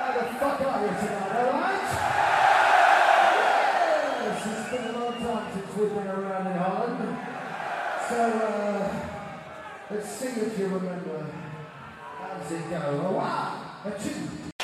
How the fuck are you tonight, alright? Yes, it's been a long time since we've been around in Holland. So, let's see if you remember. How's it go? A one, a two.